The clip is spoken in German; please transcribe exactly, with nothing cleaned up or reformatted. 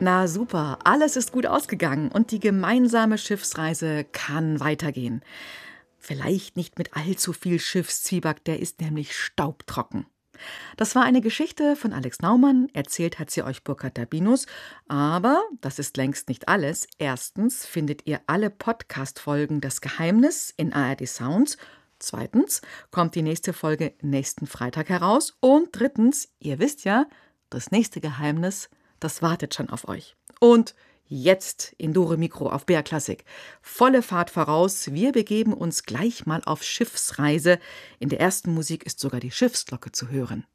Na super, alles ist gut ausgegangen und die gemeinsame Schiffsreise kann weitergehen. Vielleicht nicht mit allzu viel Schiffszwieback, der ist nämlich staubtrocken. Das war eine Geschichte von Alex Naumann, erzählt hat sie euch Burkhard Dabinus. Aber das ist längst nicht alles. Erstens findet ihr alle Podcast-Folgen Das Geheimnis in A R D Sounds. Zweitens kommt die nächste Folge nächsten Freitag heraus. Und drittens, ihr wisst ja, das nächste Geheimnis, das wartet schon auf euch. Und jetzt in Dore Mikro auf B R Klassik. Volle Fahrt voraus. Wir begeben uns gleich mal auf Schiffsreise. In der ersten Musik ist sogar die Schiffsglocke zu hören.